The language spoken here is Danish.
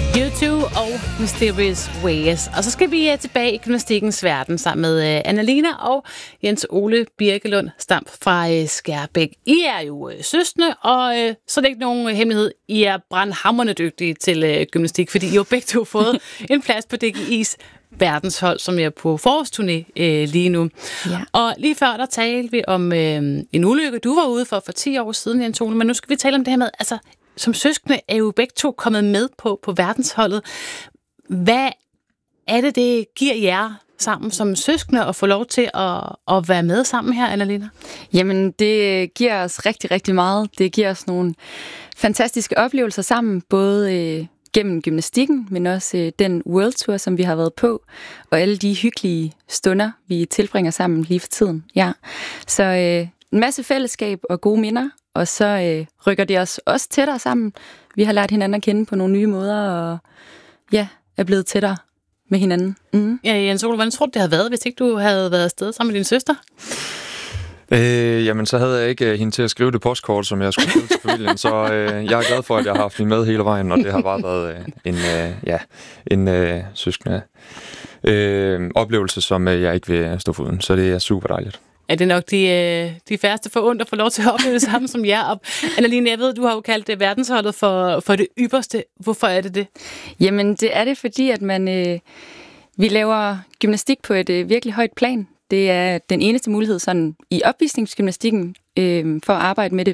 U2 og Mysterious Ways. Og så skal vi tilbage i gymnastikkens verden sammen med Anna-Lina og Jens Ole Birkelund Stamp fra Skærbæk. I er jo søskende, og så er det ikke nogen hemmelighed. I er brandhamrende dygtige til gymnastik, fordi I jo begge to fået en plads på DGI's verdenshold, som er på forårsturné lige nu. Ja. Og lige før, der talte vi om en ulykke, du var ude for 10 år siden, Jens Ole, men nu skal vi tale om det her med, altså, som søskende er jo begge to kommet med på verdensholdet. Hvad er det giver jer sammen som søskende at få lov til at være med sammen her, Anna-Lina? Jamen, det giver os rigtig, rigtig meget. Det giver os nogle fantastiske oplevelser sammen, både gennem gymnastikken, men også den World Tour, som vi har været på, og alle de hyggelige stunder, vi tilbringer sammen lige for tiden. Ja. Så en masse fællesskab og gode minder, og så rykker det os også tættere sammen. Vi har lært hinanden at kende på nogle nye måder, og ja, er blevet tættere med hinanden. Mm. Ja, Jens Ole, hvordan tror du, det havde været, hvis ikke du havde været afsted sammen med din søster? Jamen, så havde jeg ikke hende til at skrive det postkort, som jeg skulle skrive til familien, så jeg er glad for, at jeg har haft hende med hele vejen, og det har bare været en søskende oplevelse, som jeg ikke vil stå foruden, så det er super dejligt. Er det nok de færreste forundt at få lov til at opleve det samme som jer? Og Anna-Lina, jeg ved, du har jo kaldt det verdensholdet for det ypperste. Hvorfor er det det? Jamen, det er det, fordi at vi laver gymnastik på et virkelig højt plan. Det er den eneste mulighed sådan i opvisningsgymnastikken for at arbejde med det